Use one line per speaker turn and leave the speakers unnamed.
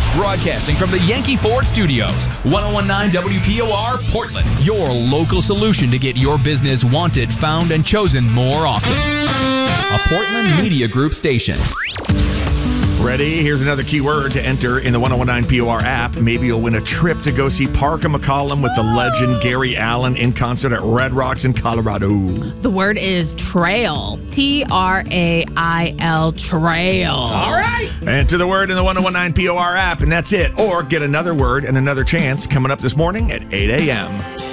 Broadcasting from the Yankee Ford Studios, 1019 WPOR, Portland. Your local solution to get your business wanted, found, and chosen more often. A Portland Media Group station.
Ready? Here's another keyword to enter in the 1019 POR app. Maybe you'll win a trip to go see Parker McCollum with the legend Gary Allan in concert at Red Rocks in Colorado.
The word is trail. Trail. Trail.
All right. Enter the word in the 1019 POR app, and that's it. Or get another word and another chance coming up this morning at 8 a.m.